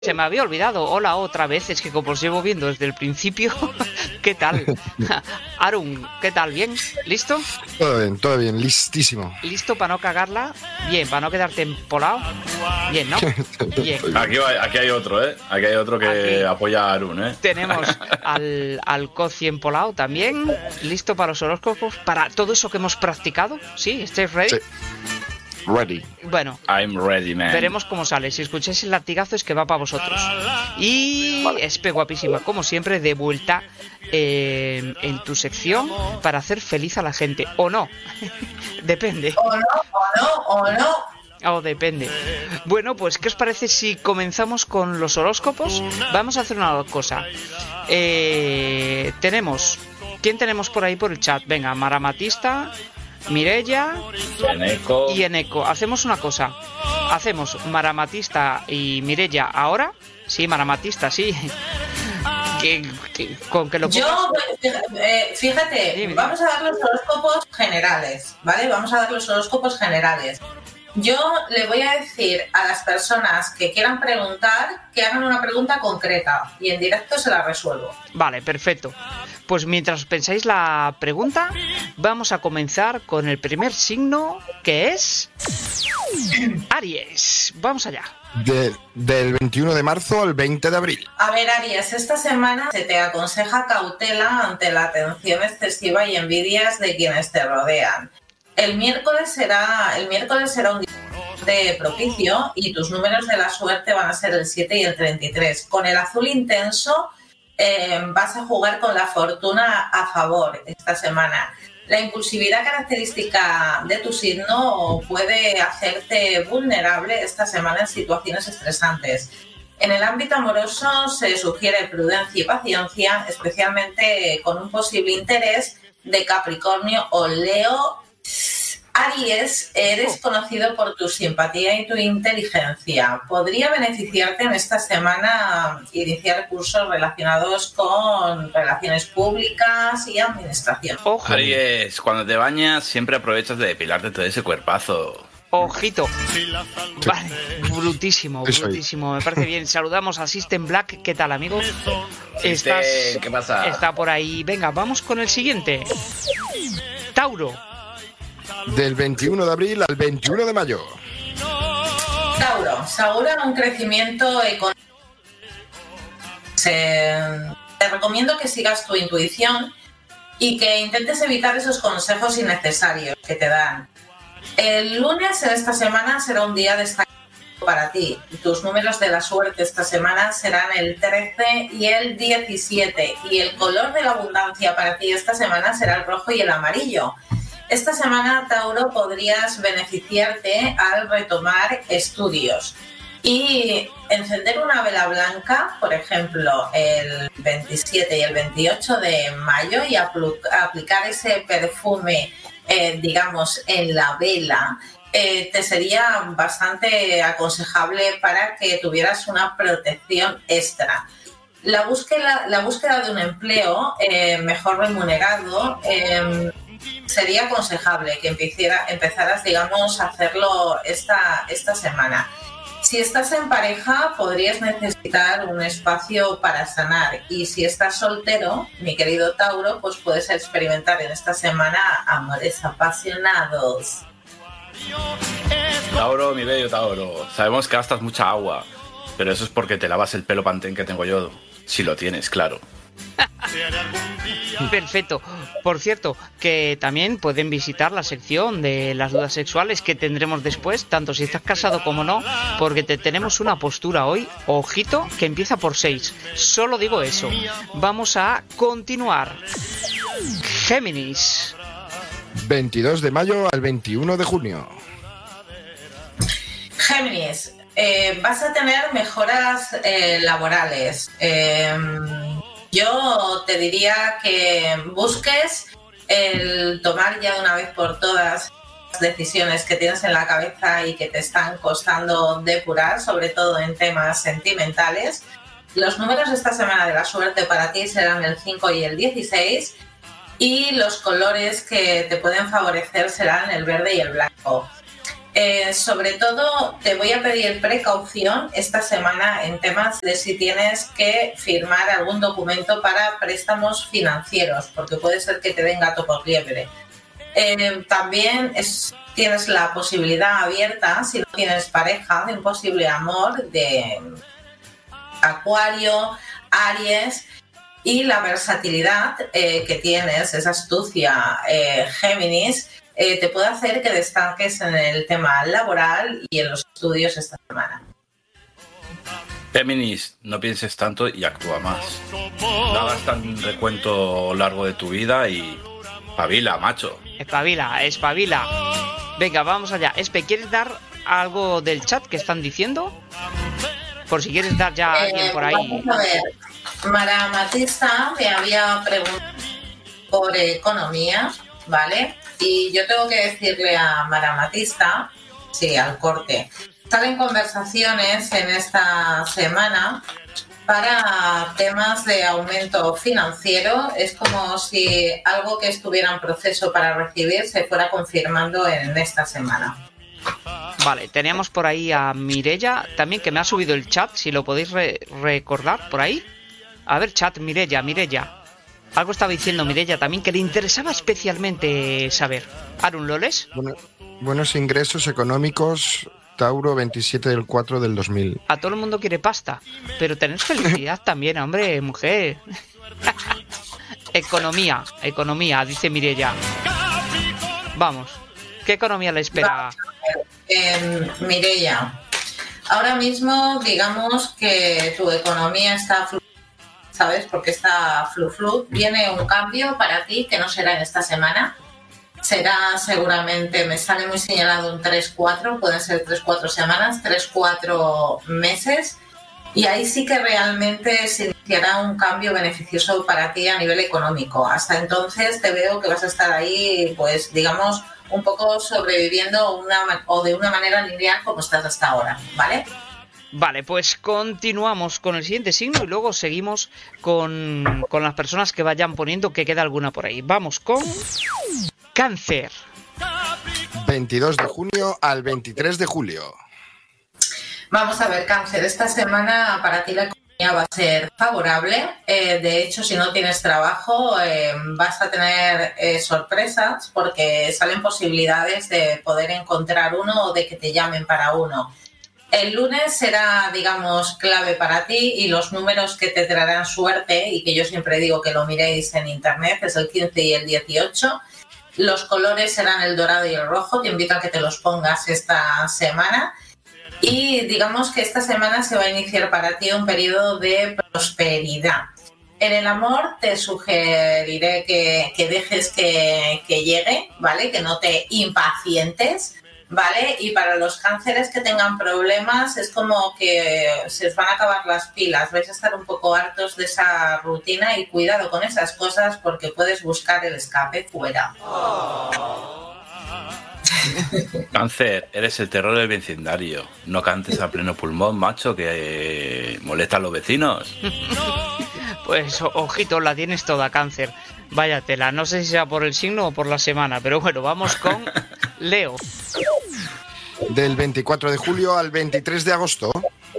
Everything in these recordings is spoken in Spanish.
Se me había olvidado. Hola otra vez, es que como os llevo viendo desde el principio. ¿Qué tal? Arun, ¿qué tal? ¿Bien? ¿Listo? Todo bien, listísimo. ¿Listo para no cagarla? Bien, para no quedarte empolado. Bien, ¿no? Bien. Aquí hay otro, ¿eh? Aquí hay otro que Aquí apoya a Arun, ¿eh? tenemos al Coci empolado también. ¿Listo para los horóscopos? ¿Para todo eso que hemos practicado? ¿Sí? ¿Estáis ready? Sí. Ready. Bueno, I'm ready, man. veremos cómo sale. Si escucháis el latigazo es que va para vosotros. Y Espe, guapísima, como siempre, de vuelta en tu sección para hacer feliz a la gente. ¿O no? Depende. O no. O depende. Bueno, pues, ¿qué os parece si comenzamos con los horóscopos? Vamos a hacer una cosa. ¿Quién tenemos por ahí por el chat? Venga, Maramatista, Mireia y Eneco. Hacemos una cosa. Hacemos Maramatista y Mireia ahora. Sí, Maramatista, sí. Con que lo fíjate, Dime. vamos a dar los horóscopos generales, ¿vale? Vamos a dar los horóscopos generales. Yo le voy a decir a las personas que quieran preguntar que hagan una pregunta concreta y en directo se la resuelvo. Vale, perfecto. Pues mientras pensáis la pregunta, vamos a comenzar con el primer signo, que es Aries. Vamos allá. Del 21 de marzo al 20 de abril. A ver, Aries, esta semana se te aconseja cautela ante la atención excesiva y envidias de quienes te rodean. El miércoles será un día propicio y tus números de la suerte van a ser el 7 y el 33. Con el azul intenso vas a jugar con la fortuna a favor esta semana. La impulsividad característica de tu signo puede hacerte vulnerable esta semana en situaciones estresantes. En el ámbito amoroso se sugiere prudencia y paciencia, especialmente con un posible interés de Capricornio o Leo. Aries, eres conocido por tu simpatía y tu inteligencia. Podría beneficiarte en esta semana iniciar cursos relacionados con relaciones públicas y administración. Ojo, Aries, cuando te bañas siempre aprovechas de depilarte todo ese cuerpazo. ojito. Vale, brutísimo, Eso ahí. brutísimo. Me parece bien. Saludamos a System Black. ¿Qué tal, amigo? ¿Qué pasa? Está por ahí. Venga, vamos con el siguiente. Tauro. Del 21 de abril al 21 de mayo. Tauro, aseguran un crecimiento económico. Te recomiendo que sigas tu intuición y que intentes evitar esos consejos innecesarios que te dan. El lunes en esta semana será un día destacado para ti. Tus números de la suerte esta semana serán el 13 y el 17. Y el color de la abundancia para ti esta semana será el rojo y el amarillo. Esta semana, Tauro, podrías beneficiarte al retomar estudios y encender una vela blanca, por ejemplo, el 27 y el 28 de mayo y aplicar ese perfume, digamos, en la vela, te sería bastante aconsejable para que tuvieras una protección extra. La búsqueda de un empleo mejor remunerado sería aconsejable que empezaras, digamos, a hacerlo esta semana. Si estás en pareja, podrías necesitar un espacio para sanar. Y si estás soltero, mi querido Tauro, pues puedes experimentar en esta semana amores apasionados. Tauro, mi bello Tauro, sabemos que gastas mucha agua, pero eso es porque te lavas el pelo Pantene que tengo yo. Si lo tienes, claro. Perfecto. Por cierto, que también pueden visitar la sección de las dudas sexuales que tendremos después, tanto si estás casado como no, porque tenemos una postura hoy, ojito, que empieza por 6. Solo digo eso. Vamos a continuar. Géminis. 22 de mayo al 21 de junio. Géminis, vas a tener mejoras laborales. Yo te diría que busques el tomar ya de una vez por todas las decisiones que tienes en la cabeza y que te están costando depurar, sobre todo en temas sentimentales. Los números de esta semana de la suerte para ti serán el 5 y el 16 y los colores que te pueden favorecer serán el verde y el blanco. Sobre todo, te voy a pedir precaución esta semana en temas de si tienes que firmar algún documento para préstamos financieros, porque puede ser que te den gato por liebre. También tienes la posibilidad abierta, si no tienes pareja, de un posible amor de Acuario, Aries, y la versatilidad que tienes, esa astucia Géminis, te puede hacer que destaques en el tema laboral y en los estudios esta semana. Géminis, no pienses tanto y actúa más. No hagas tan recuento largo de tu vida y espabila, macho. Espabila. Venga, vamos allá. Espe, ¿quieres dar algo del chat que están diciendo? Por si quieres dar ya a alguien por ahí. Vamos a ver. Mara Matista me había preguntado por economía, ¿vale? Y yo tengo que decirle a Mara Matista, sí, al corte, salen conversaciones en esta semana para temas de aumento financiero. Es como si algo que estuviera en proceso para recibir se fuera confirmando en esta semana. Vale, teníamos por ahí a Mireia también, que me ha subido el chat, si lo podéis recordar por ahí. A ver, chat, Mireia. Algo estaba diciendo Mireia también que le interesaba especialmente saber. Arun, ¿lo lees? Buenos ingresos económicos, Tauro, 27 del 4 del 2000. A todo el mundo quiere pasta, pero tenés felicidad también, hombre, mujer. Economía, dice Mireia. Vamos, ¿qué economía le espera? Mireia, ahora mismo digamos que tu economía está ¿sabes? Porque está flu. Viene un cambio para ti que no será en esta semana. Será seguramente, me sale muy señalado un 3-4, pueden ser 3-4 semanas, 3-4 meses. Y ahí sí que realmente se iniciará un cambio beneficioso para ti a nivel económico. Hasta entonces te veo que vas a estar ahí, pues digamos, un poco sobreviviendo de una manera lineal como estás hasta ahora, ¿vale? Vale, pues continuamos con el siguiente signo y luego seguimos con las personas que vayan poniendo, que queda alguna por ahí. Vamos con Cáncer. 22 de junio al 23 de julio. Vamos a ver, Cáncer, esta semana para ti la economía va a ser favorable. De hecho, si no tienes trabajo, vas a tener sorpresas porque salen posibilidades de poder encontrar uno o de que te llamen para uno. El lunes será, digamos, clave para ti y los números que te traerán suerte y que yo siempre digo que lo miréis en internet es el 15 y el 18. Los colores serán el dorado y el rojo. Te invito a que te los pongas esta semana. Y digamos que esta semana se va a iniciar para ti un periodo de prosperidad. En el amor te sugeriré que dejes que llegue, ¿vale? Que no te impacientes, ¿vale? Y para los cánceres que tengan problemas es como que se os van a acabar las pilas, vais a estar un poco hartos de esa rutina y cuidado con esas cosas porque puedes buscar el escape fuera. Cáncer, eres el terror del vecindario. No cantes a pleno pulmón, macho, que molesta a los vecinos. Pues ojito, la tienes toda, Cáncer. Vaya tela, no sé si sea por el signo o por la semana, pero bueno, vamos con Leo. Del 24 de julio al 23 de agosto.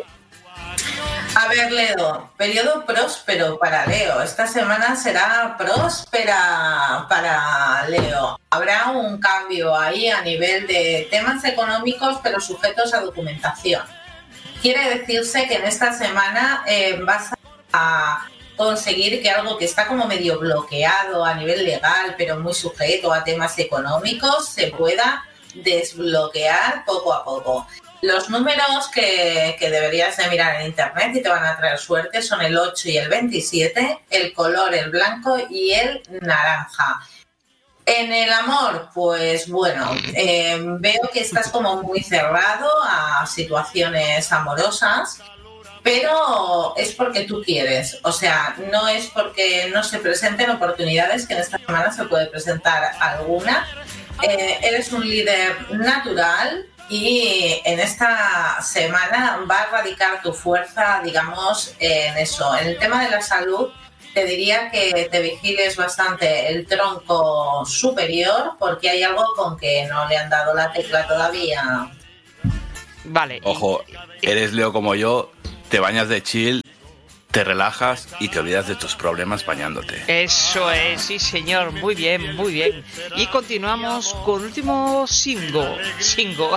A ver, Leo, periodo próspero para Leo. Esta semana será próspera para Leo. Habrá un cambio ahí a nivel de temas económicos, pero sujetos a documentación. Quiere decirse que en esta semana vas a conseguir que algo que está como medio bloqueado a nivel legal, pero muy sujeto a temas económicos, se pueda desbloquear poco a poco. Los números que deberías de mirar en internet y te van a traer suerte son el 8 y el 27, el color el blanco y el naranja. En el amor, pues bueno, veo que estás como muy cerrado a situaciones amorosas, pero es porque tú quieres, o sea, no es porque no se presenten oportunidades, que en esta semana se puede presentar alguna. Eres un líder natural y en esta semana va a radicar tu fuerza, digamos, en eso. En el tema de la salud, te diría que te vigiles bastante el tronco superior porque hay algo con que no le han dado la tecla todavía. Vale. Ojo, eres Leo como yo, te bañas de chill, te relajas y te olvidas de tus problemas bañándote. Eso es, sí señor, muy bien, muy bien. Y continuamos con último singo. Cinco.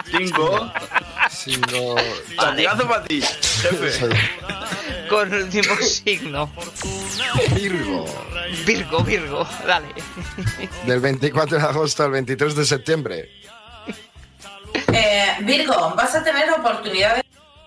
Latigazo para ti, jefe. Con el último signo. Virgo, dale. Del 24 de agosto al 23 de septiembre. Virgo, vas a tener oportunidades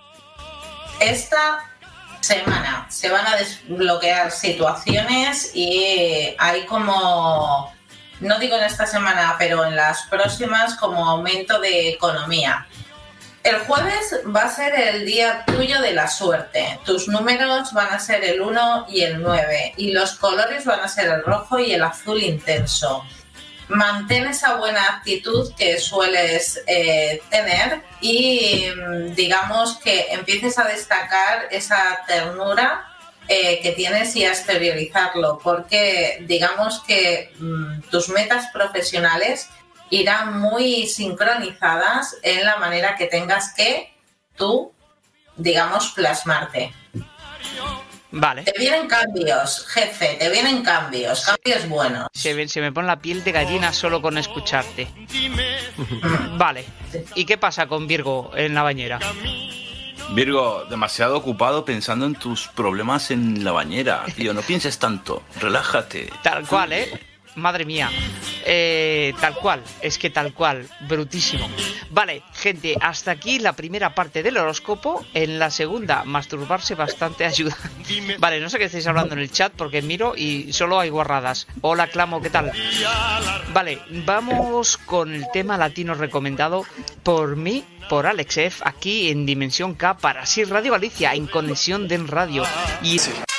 esta semana. Se van a desbloquear situaciones y hay como, no digo en esta semana, pero en las próximas, como aumento de economía. El jueves va a ser el día tuyo de la suerte. Tus números van a ser el 1 y el 9 y los colores van a ser el rojo y el azul intenso. Mantén esa buena actitud que sueles tener y digamos que empieces a destacar esa ternura que tienes y a exteriorizarlo, porque digamos que tus metas profesionales irán muy sincronizadas en la manera que tengas que tú, digamos, plasmarte. Vale. Te vienen cambios, jefe, te vienen cambios buenos. Se me pone la piel de gallina solo con escucharte. Vale. ¿Y qué pasa con Virgo en la bañera? Virgo, demasiado ocupado pensando en tus problemas en la bañera. Tío, no pienses tanto, relájate. Tal cual, Madre mía. Tal cual, es que tal cual, brutísimo. Vale, gente, hasta aquí la primera parte del horóscopo. En la segunda, masturbarse bastante ayuda. Vale, no sé qué estáis hablando en el chat porque miro y solo hay guarradas. Hola, Clamo, ¿qué tal? Vale, vamos con el tema latino recomendado por mí, por Alex F, aquí en Dimensión K para Sir Radio Galicia, en conexión del radio. Y...